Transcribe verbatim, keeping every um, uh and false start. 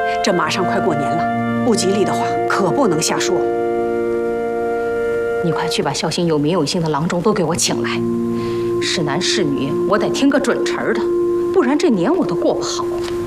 这马上快过年了，不吉利的话可不能瞎说。 你快去把孝心有名有姓的郎中都给我请来，是男是女，我得听个准词儿的，不然这年我都过不好。